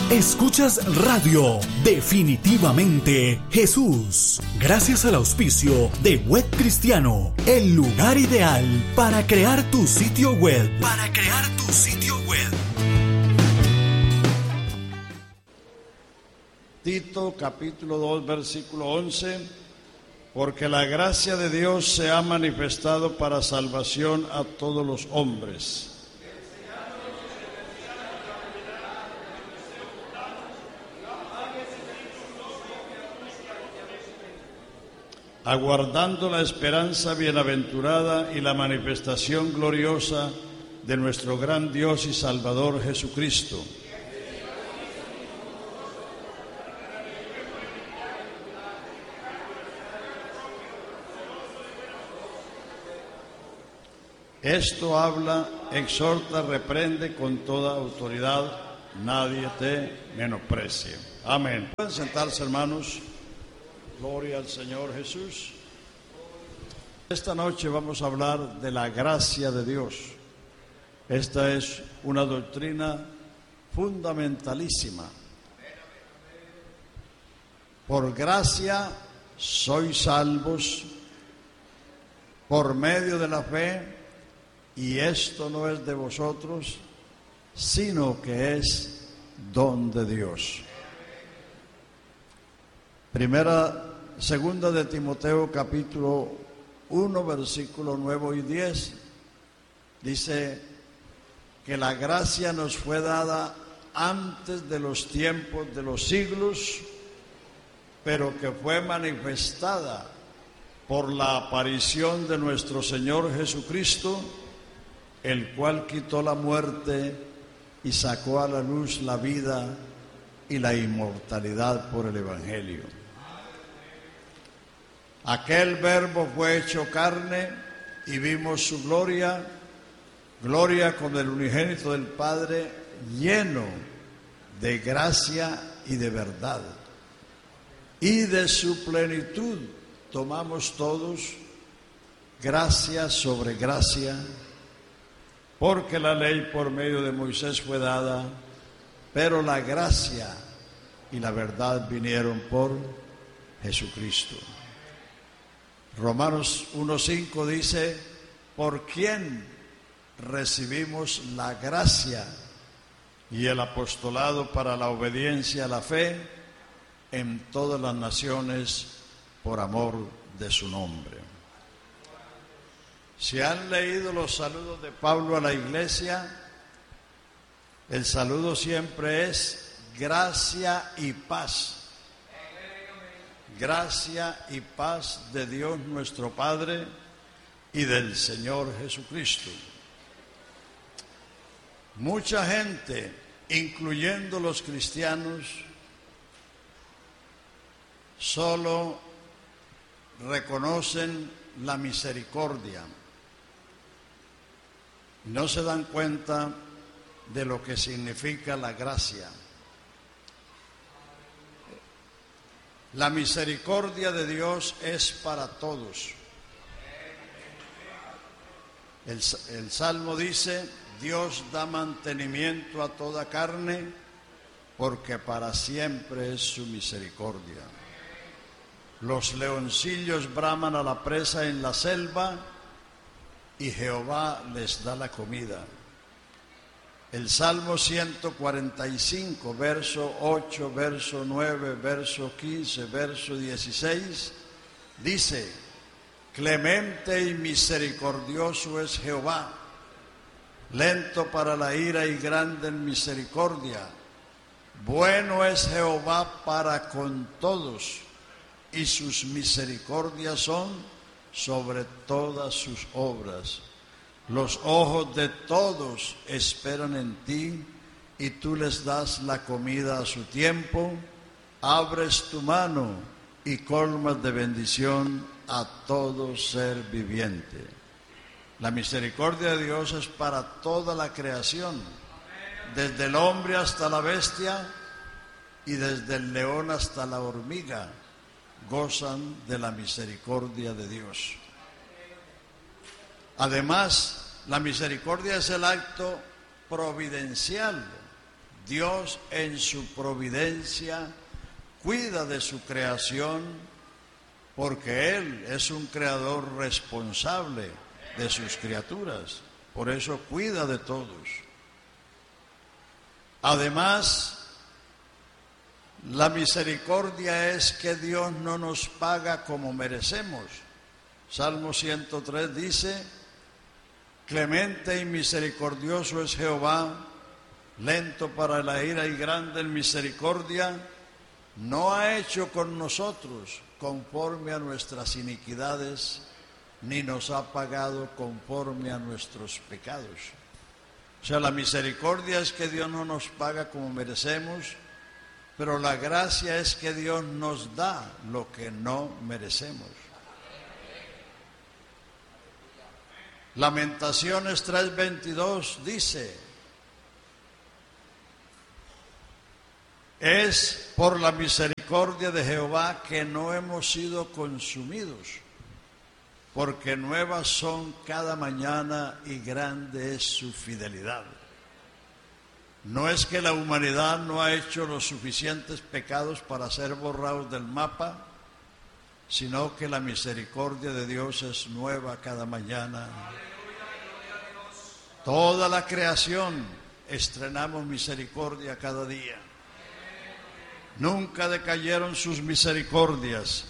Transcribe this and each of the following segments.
Escuchas Radio Definitivamente Jesús. Gracias al auspicio de Web Cristiano, el lugar ideal para crear tu sitio web. Tito capítulo 2 versículo 11. Porque la gracia de Dios se ha manifestado para salvación a todos los hombres. Aguardando la esperanza bienaventurada y la manifestación gloriosa de nuestro gran Dios y Salvador Jesucristo. Esto habla, exhorta, reprende con toda autoridad, nadie te menosprecie. Amén. Pueden sentarse, hermanos. Gloria al Señor Jesús. Esta noche vamos a hablar de la gracia de Dios. Esta es una doctrina fundamentalísima. Por gracia sois salvos por medio de la fe, y esto no es de vosotros, sino que es don de Dios. Segunda de Timoteo capítulo 1 versículo 9 y 10 dice que la gracia nos fue dada antes de los tiempos de los siglos, pero que fue manifestada por la aparición de nuestro Señor Jesucristo, el cual quitó la muerte y sacó a la luz la vida y la inmortalidad por el Evangelio. Aquel Verbo fue hecho carne y vimos su gloria, gloria como el unigénito del Padre, lleno de gracia y de verdad. Y de su plenitud tomamos todos gracia sobre gracia, porque la ley por medio de Moisés fue dada, pero la gracia y la verdad vinieron por Jesucristo. Romanos 1:5 dice, por quien recibimos la gracia y el apostolado para la obediencia a la fe en todas las naciones por amor de su nombre. Si han leído los saludos de Pablo a la iglesia, el saludo siempre es gracia y paz. Gracia y paz de Dios nuestro Padre y del Señor Jesucristo. Mucha gente, incluyendo los cristianos, solo reconocen la misericordia. No se dan cuenta de lo que significa la gracia. La misericordia de Dios es para todos. El Salmo dice, Dios da mantenimiento a toda carne, porque para siempre es su misericordia. Los leoncillos braman a la presa en la selva, y Jehová les da la comida. El Salmo 145, verso 8, verso 9, verso 15, verso 16, dice, clemente y misericordioso es Jehová, lento para la ira y grande en misericordia. Bueno es Jehová para con todos, y sus misericordias son sobre todas sus obras. Los ojos de todos esperan en ti, y tú les das la comida a su tiempo. Abres tu mano y colmas de bendición a todo ser viviente. La misericordia de Dios es para toda la creación, desde el hombre hasta la bestia y desde el león hasta la hormiga, gozan de la misericordia de Dios. Además, la misericordia es el acto providencial Dios en su providencia cuida de su creación, porque Él es un creador responsable de sus criaturas. Por eso cuida de todos. Además, la misericordia es que Dios no nos paga como merecemos. Salmo 103 dice: clemente y misericordioso es Jehová, lento para la ira y grande en misericordia. No ha hecho con nosotros conforme a nuestras iniquidades, ni nos ha pagado conforme a nuestros pecados. O sea, la misericordia es que Dios no nos paga como merecemos, pero la gracia es que Dios nos da lo que no merecemos. Lamentaciones 3:22 dice: es por la misericordia de Jehová que no hemos sido consumidos, porque nuevas son cada mañana y grande es su fidelidad. No es que la humanidad no ha hecho los suficientes pecados para ser borrados del mapa, sino que la misericordia de Dios es nueva cada mañana. Toda la creación estrenamos misericordia cada día. Nunca decayeron sus misericordias.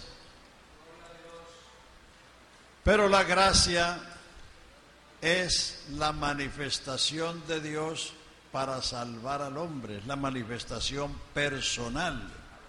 Pero la gracia es la manifestación de Dios para salvar al hombre, es la manifestación personal.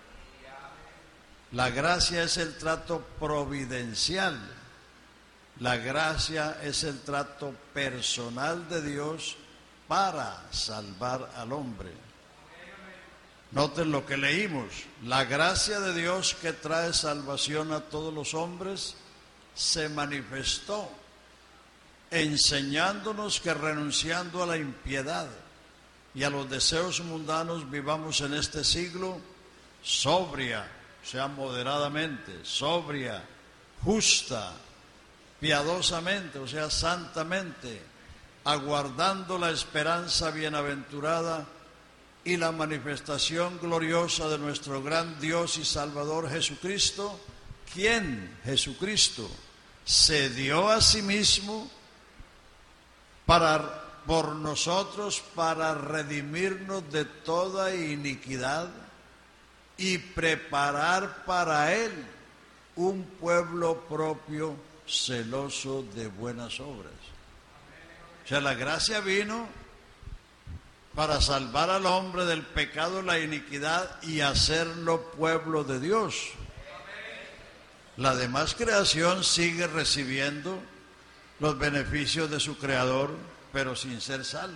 La gracia es el trato providencial. La gracia es el trato personal de Dios para salvar al hombre. Noten lo que leímos: la gracia de Dios que trae salvación a todos los hombres se manifestó enseñándonos que renunciando a la impiedad y a los deseos mundanos vivamos en este siglo sobria, o sea, moderadamente, sobria, justa, piadosamente, o sea, santamente, aguardando la esperanza bienaventurada y la manifestación gloriosa de nuestro gran Dios y Salvador Jesucristo, quien, Jesucristo, se dio a sí mismo por nosotros para redimirnos de toda iniquidad y preparar para Él un pueblo propio celoso de buenas obras. O sea, la gracia vino para salvar al hombre del pecado, la iniquidad y hacerlo pueblo de Dios. La demás creación sigue recibiendo los beneficios de su Creador, pero sin ser salvos.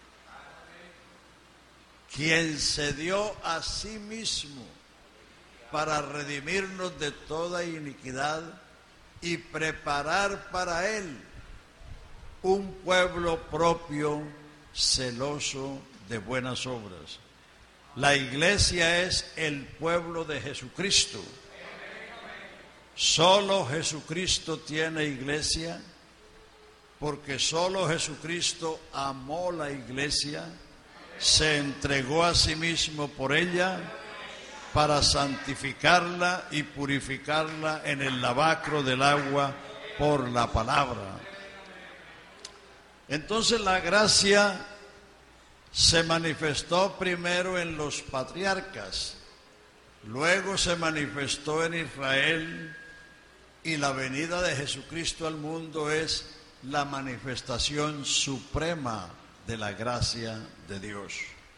Quien se dio a sí mismo para redimirnos de toda iniquidad y preparar para Él un pueblo propio, celoso de buenas obras. La iglesia es el pueblo de Jesucristo. Solo Jesucristo tiene iglesia, porque solo Jesucristo amó la iglesia, se entregó a sí mismo por ella para santificarla y purificarla en el lavacro del agua por la palabra. Entonces la gracia se manifestó primero en los patriarcas, luego se manifestó en Israel, y la venida de Jesucristo al mundo es la manifestación suprema de la gracia de Dios.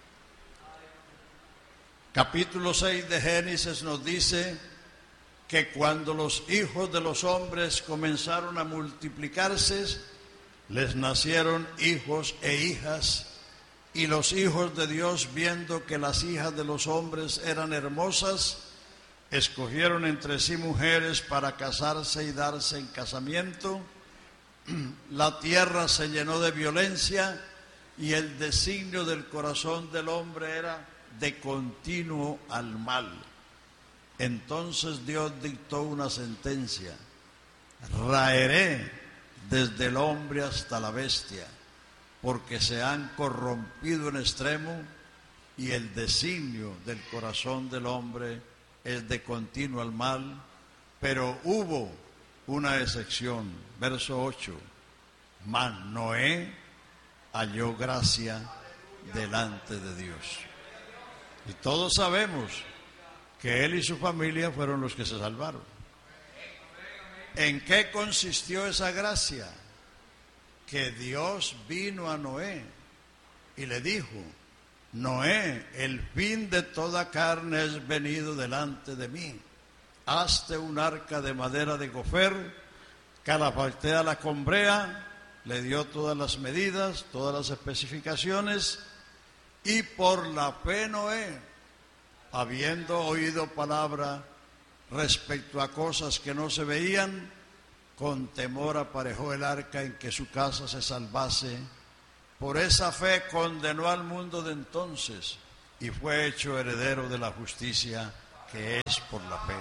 Capítulo 6 de Génesis nos dice que cuando los hijos de los hombres comenzaron a multiplicarse, les nacieron hijos e hijas, y los hijos de Dios, viendo que las hijas de los hombres eran hermosas, escogieron entre sí mujeres para casarse y darse en casamiento. La tierra se llenó de violencia y el designio del corazón del hombre era de continuo al mal. Entonces Dios dictó una sentencia: raeré desde el hombre hasta la bestia, porque se han corrompido en extremo y el designio del corazón del hombre es de continuo al mal, pero hubo una excepción, verso 8, mas Noé halló gracia delante de Dios. Y todos sabemos que él y su familia fueron los que se salvaron. ¿En qué consistió esa gracia? Que Dios vino a Noé y le dijo: Noé, el fin de toda carne es venido delante de mí. Hazte un arca de madera de gofer, calafactea la combrea, le dio todas las medidas, todas las especificaciones, y por la fe Noé, habiendo oído palabra respecto a cosas que no se veían, con temor aparejó el arca en que su casa se salvase. Por esa fe condenó al mundo de entonces y fue hecho heredero de la justicia que es por la fe.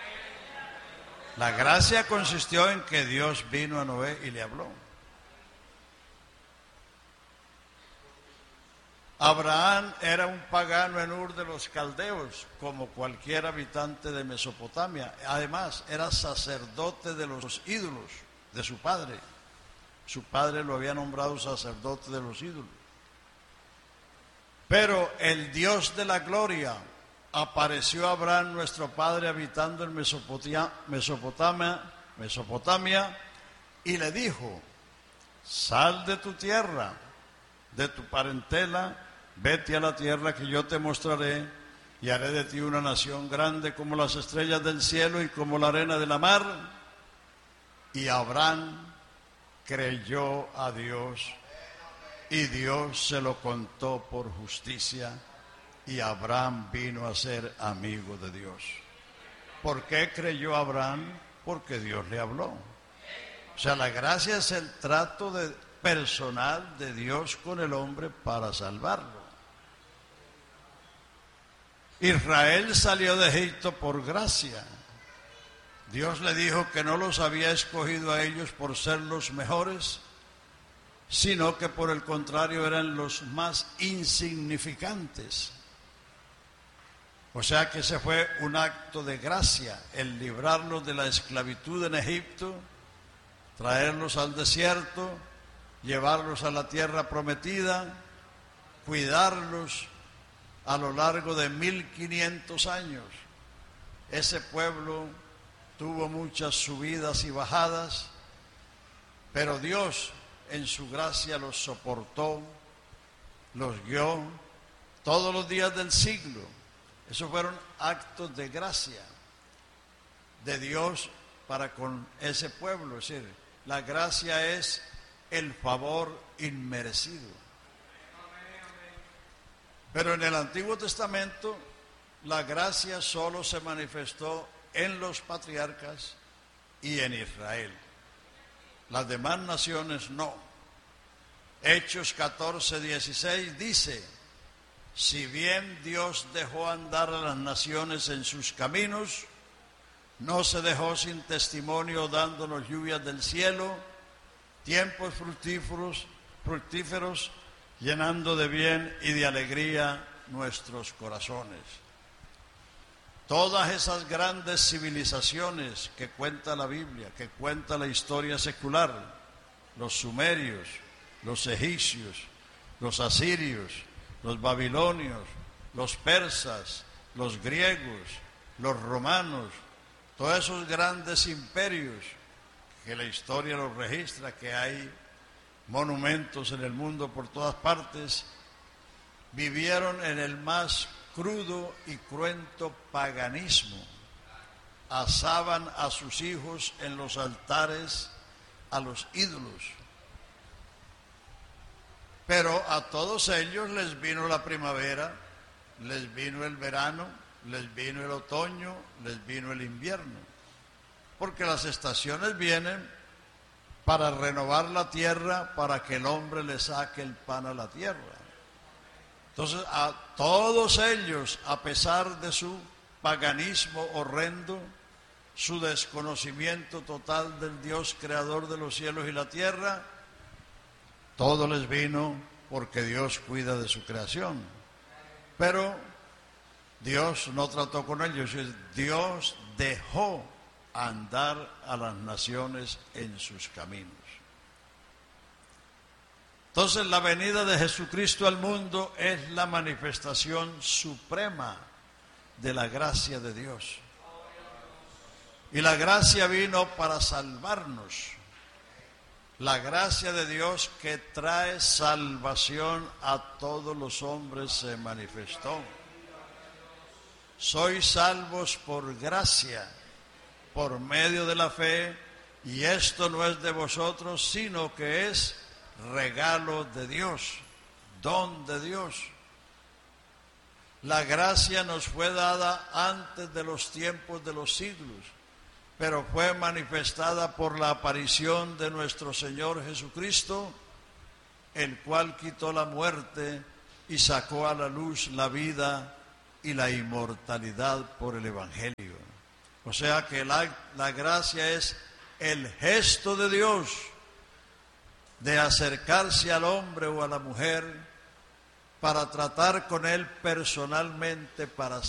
La gracia consistió en que Dios vino a Noé y le habló. Abraham era un pagano en Ur de los Caldeos, como cualquier habitante de Mesopotamia. Además, era sacerdote de los ídolos de su padre. Su padre lo había nombrado sacerdote de los ídolos. Pero el Dios de la gloria apareció a Abraham, nuestro padre, habitando en Mesopotamia, y le dijo: sal de tu tierra, de tu parentela, vete a la tierra que yo te mostraré, y haré de ti una nación grande como las estrellas del cielo y como la arena de la mar. Y Abraham creyó a Dios, y Dios se lo contó por justicia, y Abraham vino a ser amigo de Dios. ¿Por qué creyó Abraham? Porque Dios le habló. O sea, la gracia es el trato personal de Dios con el hombre para salvarlo. Israel salió de Egipto por gracia. Dios le dijo que no los había escogido a ellos por ser los mejores, sino que por el contrario eran los más insignificantes. O sea que ese fue un acto de gracia, el librarlos de la esclavitud en Egipto, traerlos al desierto, llevarlos a la tierra prometida, cuidarlos a lo largo de 1500 años. Ese pueblo tuvo muchas subidas y bajadas, pero Dios en su gracia los soportó, los guió todos los días del siglo. Esos fueron actos de gracia de Dios para con ese pueblo. Es decir, la gracia es el favor inmerecido. Pero en el Antiguo Testamento la gracia solo se manifestó en los patriarcas y en Israel. Las demás naciones no. Hechos 14:16 dice: si bien Dios dejó andar a las naciones en sus caminos, no se dejó sin testimonio dándonos lluvias del cielo, tiempos fructíferos, llenando de bien y de alegría nuestros corazones. Todas esas grandes civilizaciones que cuenta la Biblia, que cuenta la historia secular, los sumerios, los egipcios, los asirios, los babilonios, los persas, los griegos, los romanos, todos esos grandes imperios que la historia los registra, que hay monumentos en el mundo por todas partes, vivieron en el más crudo y cruento paganismo. Asaban a sus hijos en los altares a los ídolos. Pero a todos ellos les vino la primavera, les vino el verano, les vino el otoño, les vino el invierno. Porque las estaciones vienen para renovar la tierra, para que el hombre le saque el pan a la tierra. Entonces, a todos ellos, a pesar de su paganismo horrendo, su desconocimiento total del Dios creador de los cielos y la tierra, todo les vino porque Dios cuida de su creación. Pero Dios no trató con ellos. Dios dejó andar a las naciones en sus caminos. Entonces la venida de Jesucristo al mundo es la manifestación suprema de la gracia de Dios. Y la gracia vino para salvarnos. La gracia de Dios que trae salvación a todos los hombres se manifestó. Sois salvos por gracia, por medio de la fe, y esto no es de vosotros, sino que es regalo de Dios, don de Dios. La gracia nos fue dada antes de los tiempos de los siglos, pero fue manifestada por la aparición de nuestro Señor Jesucristo, el cual quitó la muerte y sacó a la luz la vida y la inmortalidad por el Evangelio. O sea que la gracia es el gesto de Dios de acercarse al hombre o a la mujer para tratar con él personalmente, para